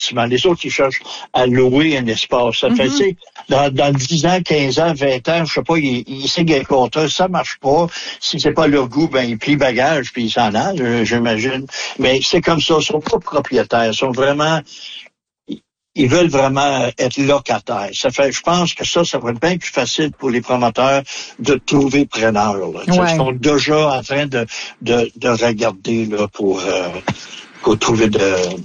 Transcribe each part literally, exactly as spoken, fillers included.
Les autres, ils cherchent à louer un espace. Ça fait, mm-hmm. tu sais, dans, dans dix ans, quinze ans, vingt ans, je sais pas, ils, ils signent un contrat, ça marche pas. Si c'est pas leur goût, ben, ils plient bagage puis ils s'en allent, j'imagine. Mais c'est comme ça, ils sont pas propriétaires, ils sont vraiment, ils veulent vraiment être locataires. Ça fait, je pense que ça, ça va être bien plus facile pour les promoteurs de trouver preneurs, là. Ouais. Ils sont déjà en train de, de, de regarder, là, pour, euh, pour trouver de,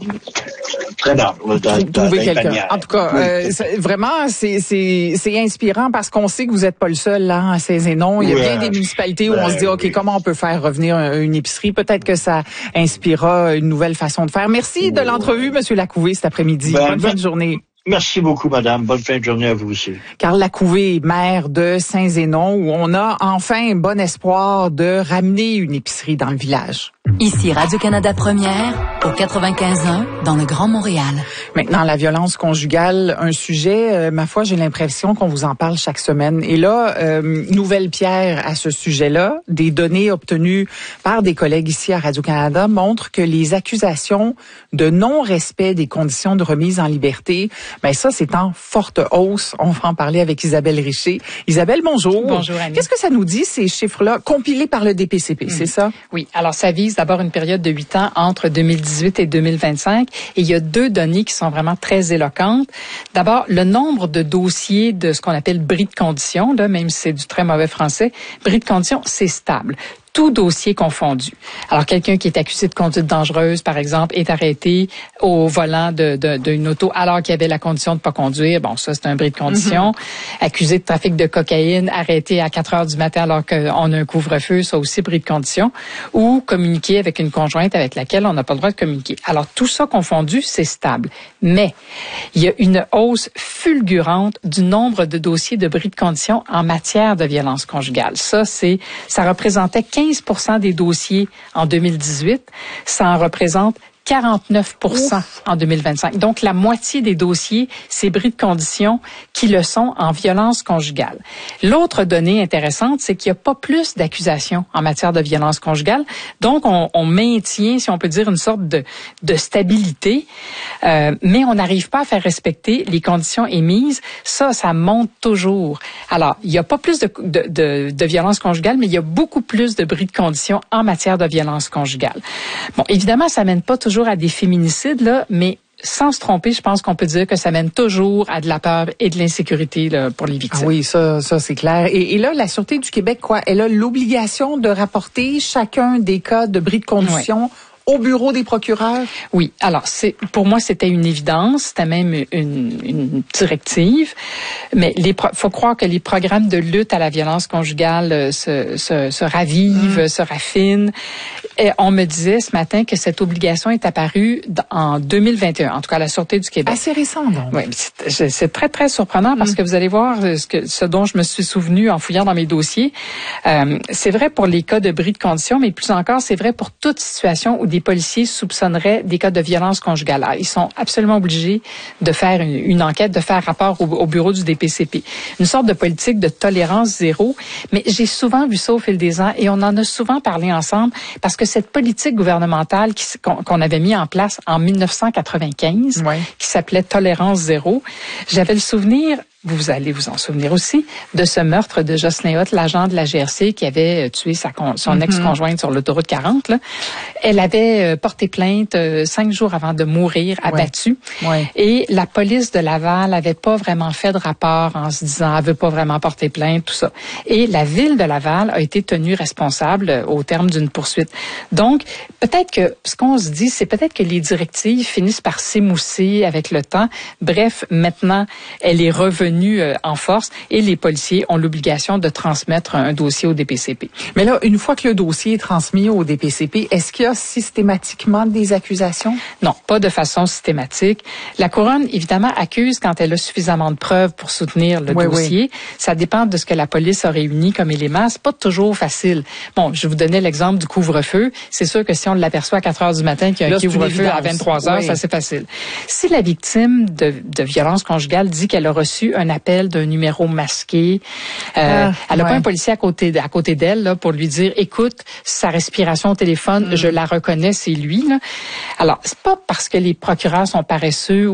preneurs, là, de, de, trouver quelqu'un. Manières. En tout cas, oui, euh, c'est, vraiment, c'est, c'est, c'est inspirant parce qu'on sait que vous n'êtes pas le seul, là, à Saint-Zénon. Il y a ouais, bien des municipalités où ben, on se dit, OK, oui. comment on peut faire revenir une épicerie? Peut-être que ça inspirera une nouvelle façon de faire. Merci oui. de l'entrevue, M. Lacouvé, cet après-midi. Ben, Bonne ben, fin de journée. Merci beaucoup, madame. Bonne fin de journée à vous aussi. Carl Lacouvé, maire de Saint-Zénon, où on a enfin bon espoir de ramener une épicerie dans le village. Ici Radio-Canada Première, au quatre-vingt-quinze point un, dans le Grand Montréal. Maintenant, la violence conjugale, un sujet, euh, ma foi, j'ai l'impression qu'on vous en parle chaque semaine. Et là, euh, nouvelle pierre à ce sujet-là, des données obtenues par des collègues ici à Radio-Canada montrent que les accusations de non-respect des conditions de remise en liberté, ben ça, c'est en forte hausse. On va en parler avec Isabelle Richer. Isabelle, bonjour. Bonjour, Annie. Qu'est-ce que ça nous dit, ces chiffres-là, compilés par le D P C P, mmh. c'est ça? Oui, alors ça vise d'abord une période de huit ans entre deux mille dix-huit et deux mille vingt-cinq. Et il y a deux données qui sont vraiment très éloquentes. D'abord, le nombre de dossiers de ce qu'on appelle bris de condition, là, même si c'est du très mauvais français, bris de condition, c'est stable. Tout dossier confondu. Alors, quelqu'un qui est accusé de conduite dangereuse, par exemple, est arrêté au volant de, de, d'une auto alors qu'il y avait la condition de pas conduire. Bon, ça, c'est un bris de condition. Mm-hmm. Accusé de trafic de cocaïne, arrêté à quatre heures du matin alors qu'on a un couvre-feu, ça aussi bris de condition. Ou communiquer avec une conjointe avec laquelle on n'a pas le droit de communiquer. Alors, tout ça confondu, c'est stable. Mais il y a une hausse fulgurante du nombre de dossiers de bris de condition en matière de violence conjugale. Ça, c'est, ça représentait quinze pour cent des dossiers en deux mille dix-huit, ça en représente quarante-neuf pour cent Ouf. En deux mille vingt-cinq. Donc, la moitié des dossiers, c'est bris de condition qui le sont en violence conjugale. L'autre donnée intéressante, c'est qu'il n'y a pas plus d'accusations en matière de violence conjugale. Donc, on, on maintient, si on peut dire, une sorte de, de stabilité, euh, mais on n'arrive pas à faire respecter les conditions émises. Ça, ça monte toujours. Alors, il n'y a pas plus de, de, de, de violence conjugale, mais il y a beaucoup plus de bris de condition en matière de violence conjugale. Bon, évidemment, ça mène pas toujours à des féminicides, là, mais sans se tromper, je pense qu'on peut dire que ça mène toujours à de la peur et de l'insécurité là, pour les victimes. Ah oui, ça, ça c'est clair. Et, et là, la Sûreté du Québec, quoi, elle a l'obligation de rapporter chacun des cas de bris de condition oui. au bureau des procureurs? Oui. Alors, c'est pour moi, c'était une évidence. C'était même une, une directive. Mais il faut croire que les programmes de lutte à la violence conjugale se, se, se ravivent, mmh. se raffinent. Et on me disait ce matin que cette obligation est apparue en deux mille vingt et un, en tout cas à la Sûreté du Québec. Assez récent, donc. Oui, c'est, c'est très, très surprenant parce mmh. que vous allez voir ce, que, ce dont je me suis souvenu en fouillant dans mes dossiers. Euh, c'est vrai pour les cas de bris de condition, mais plus encore, c'est vrai pour toute situation où des policiers soupçonneraient des cas de violence conjugale. Alors, ils sont absolument obligés de faire une, une enquête, de faire rapport au, au bureau du D P C P. Une sorte de politique de tolérance zéro, mais j'ai souvent vu ça au fil des ans et on en a souvent parlé ensemble parce que cette politique gouvernementale qui, qu'on, qu'on avait mis en place en dix-neuf cent quatre-vingt-quinze, oui. qui s'appelait tolérance zéro, j'avais le souvenir, vous allez vous en souvenir aussi, de ce meurtre de Jocelyn Hott, l'agent de la G R C qui avait tué sa con, son mm-hmm. ex-conjointe sur l'autoroute quarante. Là. Elle avait euh, porté plainte euh, cinq jours avant de mourir, abattue. Ouais. Ouais. Et la police de Laval avait pas vraiment fait de rapport en se disant « elle veut pas vraiment porter plainte », tout ça. Et la ville de Laval a été tenue responsable euh, au terme d'une poursuite. Donc, peut-être que ce qu'on se dit, c'est peut-être que les directives finissent par s'émousser avec le temps. Bref, maintenant, elle est revenue en force et les policiers ont l'obligation de transmettre un dossier au D P C P. Mais là, une fois que le dossier est transmis au D P C P, est-ce qu'il y a systématiquement des accusations? Non, pas de façon systématique. La Couronne, évidemment, accuse quand elle a suffisamment de preuves pour soutenir le oui, dossier. Oui. Ça dépend de ce que la police a réuni comme éléments. C'est pas toujours facile. Bon, je vous donnais l'exemple du couvre-feu. C'est sûr que si on l'aperçoit à quatre heures du matin qu'il y a là, un couvre-feu à vingt-trois heures, oui. ça c'est facile. Si la victime de, de violence conjugale dit qu'elle a reçu un appel d'un numéro masqué. Euh, ah, elle n'a ouais. pas un policier à côté, à côté d'elle là, pour lui dire, écoute, sa respiration au téléphone, mm. je la reconnais, c'est lui. Là. Alors, c'est pas parce que les procureurs sont paresseux